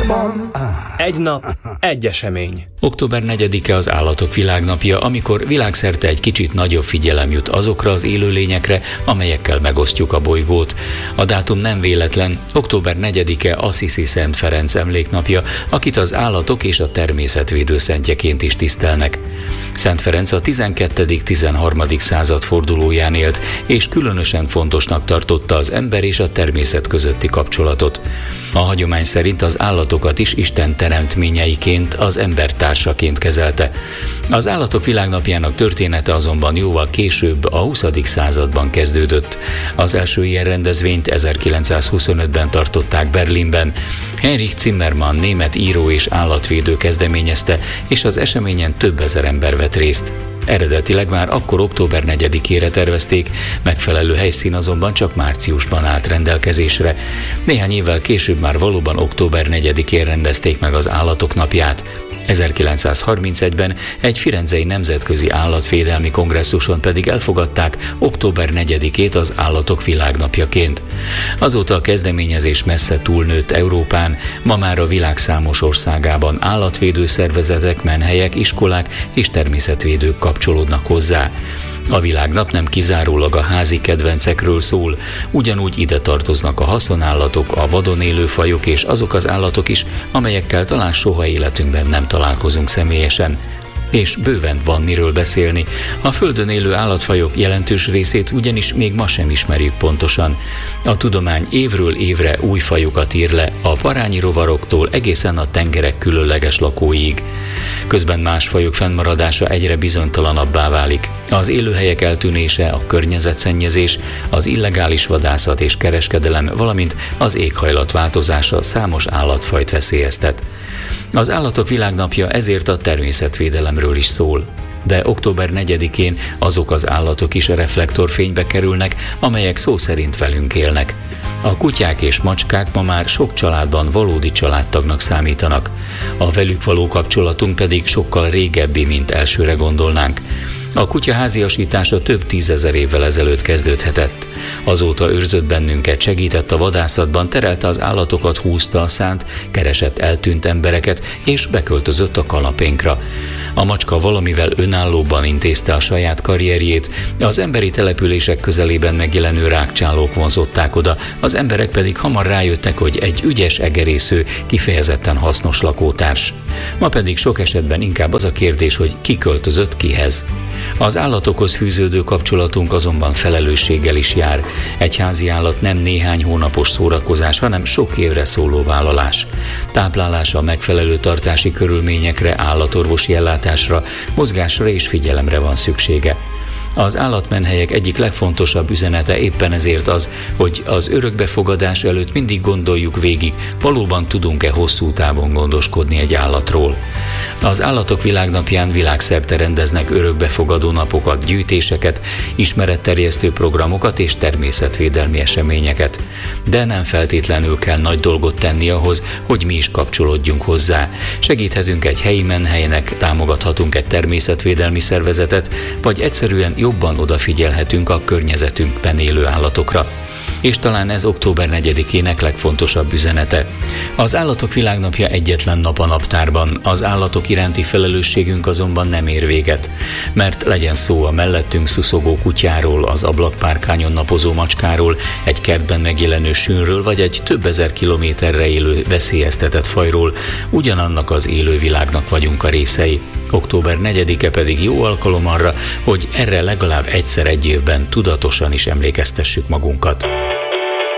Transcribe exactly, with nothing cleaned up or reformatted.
Egy nap, egy esemény. október negyedike az Állatok Világnapja, amikor világszerte egy kicsit nagyobb figyelem jut azokra az élőlényekre, amelyekkel megosztjuk a bolygót. A dátum nem véletlen, október negyedike Assisi Szent Ferenc emléknapja, akit az állatok és a természetvédő szentjeként is tisztelnek. Szent Ferenc a tizenkettedik-tizenharmadik század fordulóján élt, és különösen fontosnak tartotta az ember és a természet közötti kapcsolatot. A hagyomány szerint az állatokat is Isten teremtményeiként, az ember társaként kezelte. Az Állatok Világnapjának története azonban jóval később, a huszadik században kezdődött. Az első ilyen rendezvényt ezerkilencszázhuszonötben tartották Berlinben. Heinrich Zimmermann német író és állatvédő kezdeményezte, és az eseményen több ezer ember vett részt. Eredetileg már akkor október negyedikére tervezték, megfelelő helyszín azonban csak márciusban állt rendelkezésre. Néhány évvel később már valóban október negyedikén rendezték meg az Állatok Napját. ezerkilencszázharmincegyben egy firenzei nemzetközi állatvédelmi kongresszuson pedig elfogadták október negyedikét az Állatok Világnapjaként. Azóta a kezdeményezés messze túlnőtt Európán, ma már a világ számos országában állatvédő szervezetek, menhelyek, iskolák és természetvédők kapcsolódnak hozzá. A világnap nem kizárólag a házi kedvencekről szól, ugyanúgy ide tartoznak a haszonállatok, a vadon élő fajok és azok az állatok is, amelyekkel talán soha életünkben nem találkozunk személyesen. És bőven van miről beszélni. A Földön élő állatfajok jelentős részét ugyanis még ma sem ismerjük pontosan. A tudomány évről évre új fajokat ír le, a parányi rovaroktól egészen a tengerek különleges lakóiig. Közben más fajok fennmaradása egyre bizonytalanabbá válik. Az élőhelyek eltűnése, a környezetszennyezés, az illegális vadászat és kereskedelem, valamint az éghajlat változása számos állatfajt veszélyeztet. Az Állatok Világnapja ezért a természetvédelemről is szól. De október negyedikén azok az állatok is a reflektorfénybe kerülnek, amelyek szó szerint velünk élnek. A kutyák és macskák ma már sok családban valódi családtagnak számítanak. A velük való kapcsolatunk pedig sokkal régebbi, mint elsőre gondolnánk. A kutya háziasítása több tízezer évvel ezelőtt kezdődhetett. Azóta őrzött bennünket, segített a vadászatban, terelte az állatokat, húzta a szánt, keresett eltűnt embereket és beköltözött a kanapénkra. A macska valamivel önállóban intézte a saját karrierjét, az emberi települések közelében megjelenő rágcsálók vonzották oda, az emberek pedig hamar rájöttek, hogy egy ügyes egerésző, kifejezetten hasznos lakótárs. Ma pedig sok esetben inkább az a kérdés, hogy ki költözött kihez. Az állatokhoz fűződő kapcsolatunk azonban felelősséggel is jár. Egy házi állat nem néhány hónapos szórakozás, hanem sok évre szóló vállalás. Táplálása, megfelelő tartási körülményekre, állatorvosi ellátásra, mozgásra és figyelemre van szüksége. Az állatmenhelyek egyik legfontosabb üzenete éppen ezért az, hogy az örökbefogadás előtt mindig gondoljuk végig, valóban tudunk-e hosszú távon gondoskodni egy állatról. Az Állatok Világnapján világszerte rendeznek örökbefogadó napokat, gyűjtéseket, ismeretterjesztő programokat és természetvédelmi eseményeket. De nem feltétlenül kell nagy dolgot tenni ahhoz, hogy mi is kapcsolódjunk hozzá. Segíthetünk egy helyi menhelynek, támogathatunk egy természetvédelmi szervezetet, vagy egyszerűen jobban odafigyelhetünk a környezetünkben élő állatokra. És talán ez október negyedikének legfontosabb üzenete. Az Állatok Világnapja egyetlen nap a naptárban, az állatok iránti felelősségünk azonban nem ér véget. Mert legyen szó a mellettünk szuszogó kutyáról, az ablakpárkányon napozó macskáról, egy kertben megjelenő sünről, vagy egy több ezer kilométerre élő veszélyeztetett fajról, ugyanannak az élővilágnak vagyunk a részei. október negyedike pedig jó alkalom arra, hogy erre legalább egyszer egy évben tudatosan is emlékeztessük magunkat.